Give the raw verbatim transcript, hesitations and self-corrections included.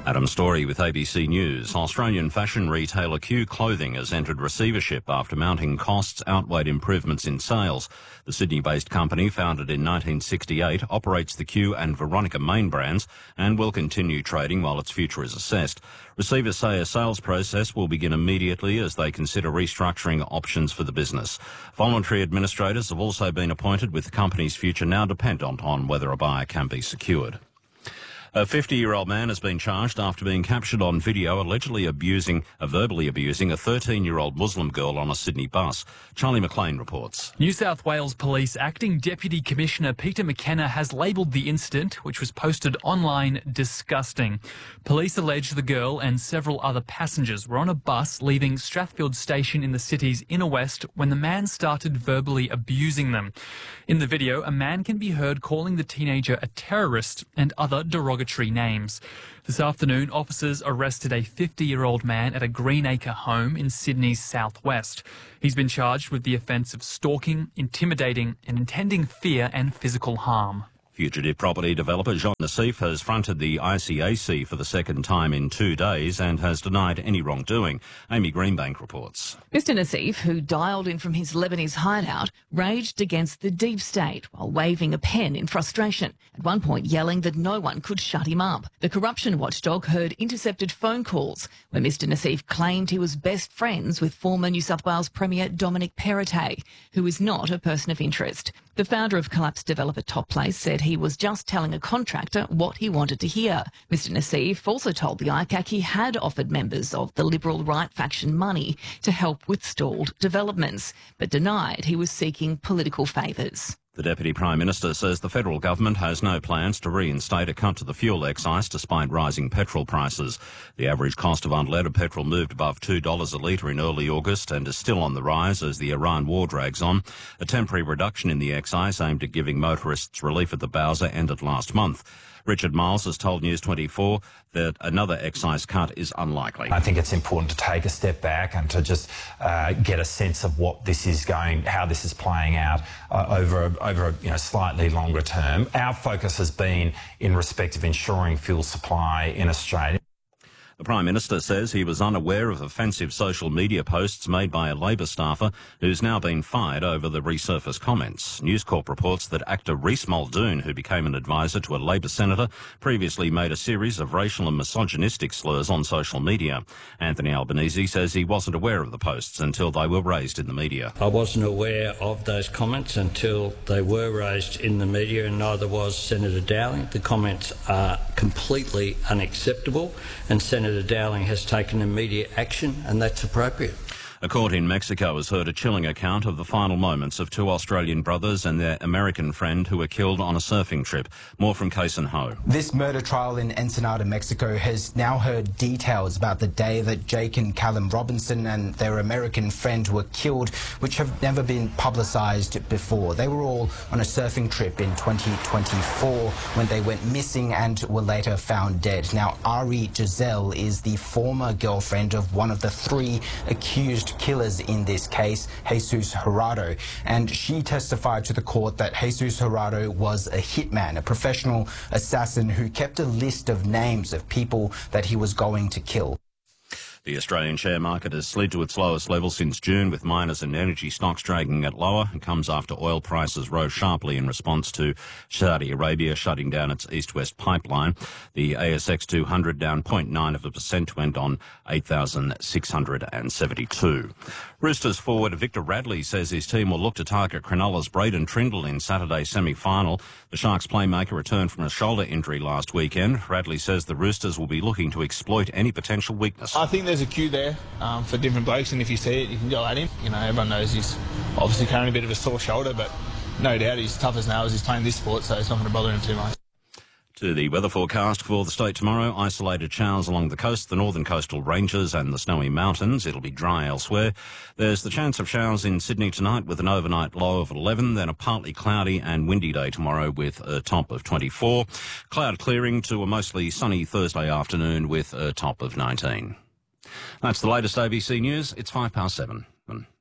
Adam Story with A B C News. Australian fashion retailer Q Clothing has entered receivership after mounting costs outweighed improvements in sales. The Sydney-based company, founded in nineteen sixty-eight, operates the Q and Veronica main brands and will continue trading while its future is assessed. Receivers say a sales process will begin immediately as they consider restructuring options for the business. Voluntary administrators have also been appointed, with the company's future now dependent on whether a buyer can be secured. A fifty-year-old man has been charged after being captured on video allegedly abusing, uh, verbally abusing a thirteen-year-old Muslim girl on a Sydney bus. Charlie McLean reports. New South Wales Police Acting Deputy Commissioner Peter McKenna has labelled the incident, which was posted online, disgusting. Police allege the girl and several other passengers were on a bus leaving Strathfield Station in the city's inner west when the man started verbally abusing them. In the video, a man can be heard calling the teenager a terrorist and other derogatory names. This afternoon, officers arrested a fifty-year-old man at a Greenacre home in Sydney's southwest. He's been charged with the offence of stalking, intimidating and intending fear and physical harm. Fugitive property developer Jean Nassif has fronted the I C A C for the second time in two days and has denied any wrongdoing. Amy Greenbank reports. Mister Nassif, who dialed in from his Lebanese hideout, raged against the deep state while waving a pen in frustration, at one point yelling that no one could shut him up. The corruption watchdog heard intercepted phone calls where Mister Nassif claimed he was best friends with former New South Wales Premier Dominic Perrottet, who is not a person of interest. The founder of collapsed developer Top Place said he was just telling a contractor what he wanted to hear. Mister Nassif also told the I C A C he had offered members of the Liberal right faction money to help with stalled developments, but denied he was seeking political favours. The Deputy Prime Minister says the federal government has no plans to reinstate a cut to the fuel excise despite rising petrol prices. The average cost of unleaded petrol moved above two dollars a litre in early August and is still on the rise as the Iran war drags on. A temporary reduction in the excise aimed at giving motorists relief at the Bowser ended last month. Richard Miles has told News twenty-four that another excise cut is unlikely. I think it's important to take a step back and to just uh, get a sense of what this is going, how this is playing out uh, over a, over a you know, slightly longer term. Our focus has been in respect of ensuring fuel supply in Australia. The Prime Minister says he was unaware of offensive social media posts made by a Labor staffer who's now been fired over the resurfaced comments. News Corp reports that actor Reece Muldoon, who became an advisor to a Labor senator, previously made a series of racial and misogynistic slurs on social media. Anthony Albanese says he wasn't aware of the posts until they were raised in the media. I wasn't aware of those comments until they were raised in the media, and neither was Senator Dowling. The comments are completely unacceptable, and Senator Senator Dowling has taken immediate action, and that's appropriate. A court in Mexico has heard a chilling account of the final moments of two Australian brothers and their American friend who were killed on a surfing trip. More from Kason Ho. This murder trial in Ensenada, Mexico has now heard details about the day that Jake and Callum Robinson and their American friend were killed, which have never been publicised before. They were all on a surfing trip in twenty twenty-four when they went missing and were later found dead. Now, Ari Giselle is the former girlfriend of one of the three accused killers in this case, Jesus Gerardo, and she testified to the court that Jesus Gerardo was a hitman, a professional assassin who kept a list of names of people that he was going to kill. The Australian share market has slid to its lowest level since June, with miners and energy stocks dragging it lower. It comes after oil prices rose sharply in response to Saudi Arabia shutting down its east-west pipeline. The A S X two hundred down zero point nine of a percent to end on eight thousand six hundred seventy-two. Roosters forward Victor Radley says his team will look to target Cronulla's Braden Trindle in Saturday's semi-final. The Sharks playmaker returned from a shoulder injury last weekend. Radley says the Roosters will be looking to exploit any potential weakness. I think there's a queue there um, for different blokes, and if you see it, you can go at him. You know, everyone knows he's obviously carrying a bit of a sore shoulder, but no doubt he's tough as nails. He's playing this sport, so it's not going to bother him too much. To the weather forecast for the state tomorrow, isolated showers along the coast, the northern coastal ranges and the snowy mountains. It'll be dry elsewhere. There's the chance of showers in Sydney tonight with an overnight low of eleven, then a partly cloudy and windy day tomorrow with a top of twenty-four. Cloud clearing to a mostly sunny Thursday afternoon with a top of nineteen. That's the latest A B C News. It's five past seven.